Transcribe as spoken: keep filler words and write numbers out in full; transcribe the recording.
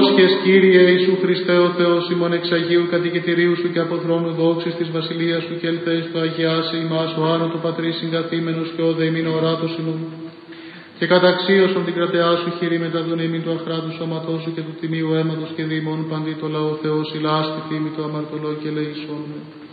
Ίσχυες Κύριε Ιησού Χριστέ ο Θεός ημών εξ Αγίου κατοικητηρίου σου και από θρόνου δόξης της βασιλείας σου και ελθές το αγιάσει ημάς ο άνω του Πατρίς συγκαθήμενος και ο δε ημίν οράτος ημών. Και καταξίωσον την κρατεά σου χειρή μετά τον ημίν του αχράτου σώματός σου και του τιμίου αίματος και διημών παντί το λαό Θεός ηλάστη φήμη το αμαρτωλό και ελεησόν.